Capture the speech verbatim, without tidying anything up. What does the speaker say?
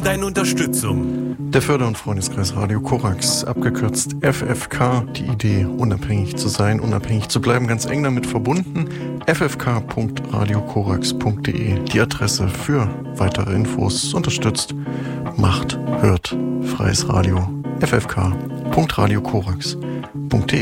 deine Unterstützung. Der Förder- und Freundeskreis Radio Korax, abgekürzt F F K, die Idee, unabhängig zu sein, unabhängig zu bleiben, ganz eng damit verbunden. f f k punkt radio korax punkt d e, die Adresse für weitere Infos, unterstützt, macht, hört, freies Radio, f f k punkt radio korax punkt d e.